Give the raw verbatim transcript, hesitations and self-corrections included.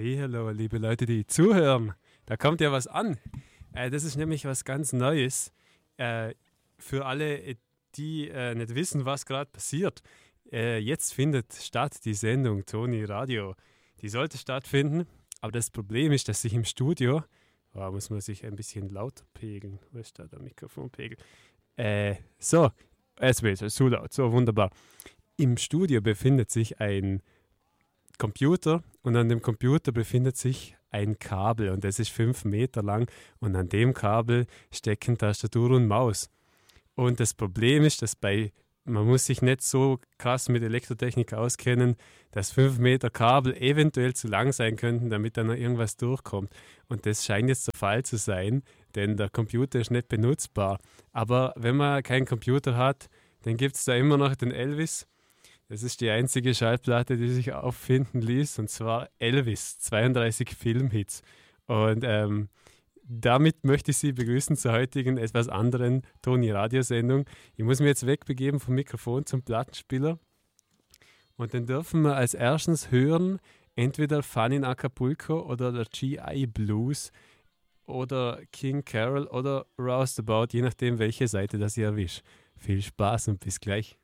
Hallihallo, liebe Leute, die zuhören. Da kommt ja was an. Äh, das ist nämlich was ganz Neues. Äh, für alle, die äh, nicht wissen, was gerade passiert. Äh, jetzt findet statt die Sendung Toni Radio. Die sollte stattfinden, aber das Problem ist, dass sich im Studio, oh, muss man sich ein bisschen lauter pegeln. Wo ist da der Mikrofonpegel? Äh, so, es wird so laut, so wunderbar. Im Studio befindet sich ein Computer und an dem Computer befindet sich ein Kabel und das ist fünf Meter lang und an dem Kabel stecken Tastatur und Maus. Und das Problem ist, dass bei, man muss sich nicht so krass mit Elektrotechnik auskennen, dass fünf Meter Kabel eventuell zu lang sein könnten, damit da noch irgendwas durchkommt. Und das scheint jetzt der Fall zu sein, denn der Computer ist nicht benutzbar. Aber wenn man keinen Computer hat, dann gibt es da immer noch den Elvis. Das ist die einzige Schallplatte, die sich auffinden ließ, und zwar Elvis, zweiunddreißig Filmhits. Und ähm, damit möchte ich Sie begrüßen zur heutigen, etwas anderen Toni-Radio-Sendung. Ich muss mich jetzt wegbegeben vom Mikrofon zum Plattenspieler. Und dann dürfen wir als erstes hören, entweder Fun in Acapulco oder der G I Blues oder King Carol oder Roustabout, je nachdem, welche Seite das ihr erwischt. Viel Spaß und bis gleich.